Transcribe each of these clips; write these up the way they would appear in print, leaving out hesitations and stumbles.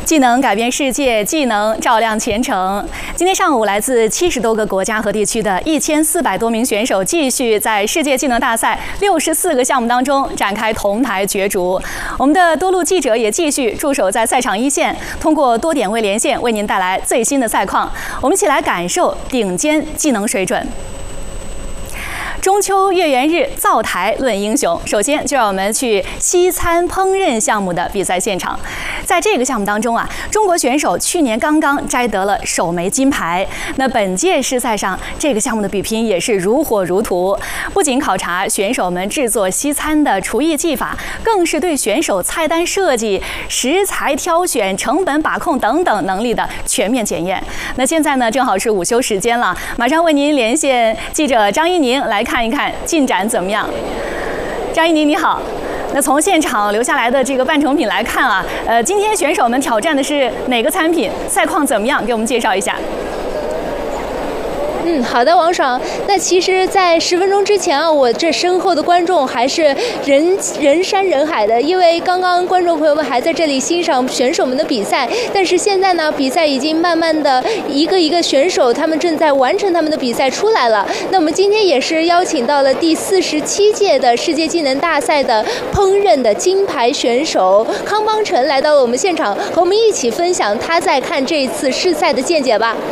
技能改变世界，技能照亮前程。今天上午，来自70多个国家和地区的1400多名选手继续在世界技能大赛64个项目当中展开同台角逐。我们的多路记者也继续驻守在赛场一线，通过多点位连线为您带来最新的赛况。我们一起来感受顶尖技能水准。中秋月圆日，灶台论英雄。首先，就让我们去西餐烹饪项目的比赛现场。在这个项目当中啊，中国选手去年刚刚摘得了首枚金牌。那本届世赛上，这个项目的比拼也是如火如荼。不仅考察选手们制作西餐的厨艺技法，更是对选手菜单设计、食材挑选、成本把控等等能力的全面检验。那现在呢，正好是午休时间了，马上为您连线记者张一宁来看一看进展怎么样。张一宁你好，那从现场留下来的这个半成品来看啊，今天选手们挑战的是哪个餐品？赛况怎么样？给我们介绍一下。 好的，王爽。那其实，在10分钟之前啊，我这身后的观众还是人山人海的，因为刚刚观众朋友们还在这里欣赏选手们的比赛。但是现在呢，比赛已经慢慢的一个一个选手，他们正在完成他们的比赛出来了。那我们今天也是邀请到了第47届的世界技能大赛的烹饪的金牌选手康邦辰来到了我们现场，和我们一起分享他在看这一次试赛的见解吧。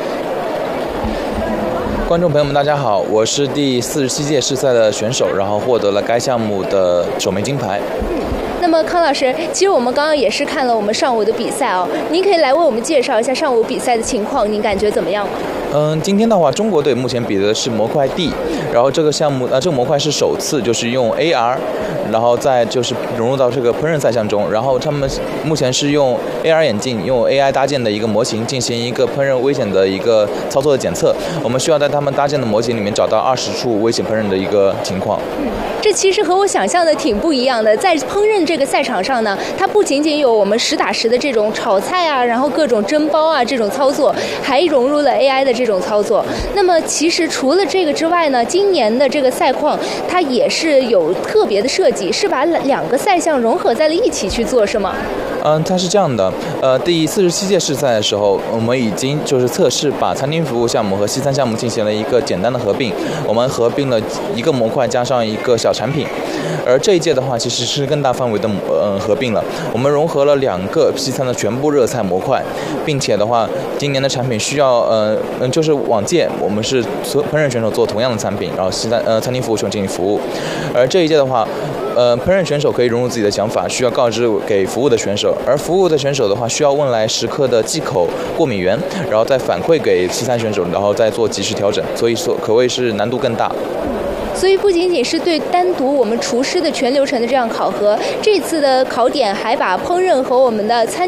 观众朋友们，大家好，我是第47届世赛的选手，然后获得了该项目的首枚金牌。 那么康老师，其实我们刚刚也是看了我们上午的比赛哦，您可以来为我们介绍一下上午比赛的情况，您感觉怎么样吗？ 今天的话，中国队目前比的是模块 D， 然后这个项目这个模块是首次就是用 AR， 然后再就是融入到这个烹饪赛项中，然后他们目前是用 AR 眼镜，用 AI 搭建的一个模型进行一个烹饪危险的一个操作的检测。我们需要在他们搭建的模型里面找到20处危险烹饪的一个情况。 这其实和我想象的挺不一样的。在烹饪这个赛场上呢，它不仅仅有我们实打实的这种炒菜啊，然后各种蒸包啊这种操作，还融入了 AI 的这种操作。那么其实除了这个之外呢，今年的这个赛况它也是有特别的设计，是把两个赛项融合在了一起去做，是吗？ 它是这样的，第47届世赛的时候，我们已经就是测试把餐厅服务项目和西餐项目进行了一个简单的合并，我们合并了一个模块加上一个小产品，而这一届的话其实是更大范围的合并了，我们融合了2个西餐的全部热菜模块，并且的话，今年的产品需要就是往届我们是烹饪选手做同样的产品，然后餐厅服务选手进行服务，而这一届的话。烹饪选手可以融入自己的想法，需要告知给服务的选手，而服务的选手的话，需要问来食客的忌口、过敏源，然后再反馈给西餐选手，然后再做及时调整，所以说可谓是难度更大。 所以不仅仅是对单独我们厨师的全流程的这样考核，这次的考点还把烹饪和我们的餐